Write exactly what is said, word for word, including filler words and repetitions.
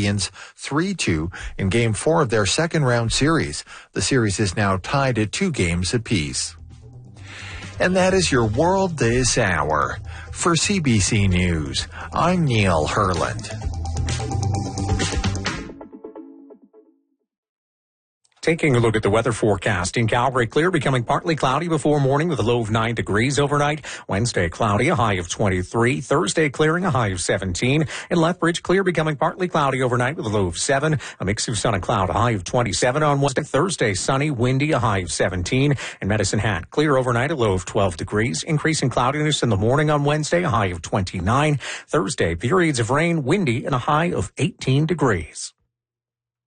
Canadiens three two in Game four of their second-round series. The series is now tied at two games apiece. And that is your world this hour. For C B C News, I'm Neil Herland. Taking a look at the weather forecast. In Calgary, clear, becoming partly cloudy before morning with a low of nine degrees overnight. Wednesday, cloudy, a high of twenty-three. Thursday, clearing, a high of seventeen. In Lethbridge, clear, becoming partly cloudy overnight with a low of seven. A mix of sun and cloud, a high of twenty-seven on Wednesday. Thursday, sunny, windy, a high of seventeen. In Medicine Hat, clear overnight, a low of twelve degrees. Increasing cloudiness in the morning on Wednesday, a high of twenty-nine. Thursday, periods of rain, windy, and a high of eighteen degrees.